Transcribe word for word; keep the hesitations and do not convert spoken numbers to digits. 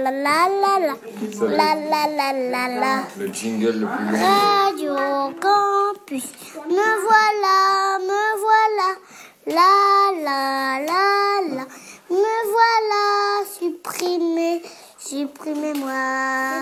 la la la la. Ça va La être la la la la. le jingle le plus long. Radio Campus, me voilà, me voilà. La la la la. Me voilà, supprimé, supprimez-moi.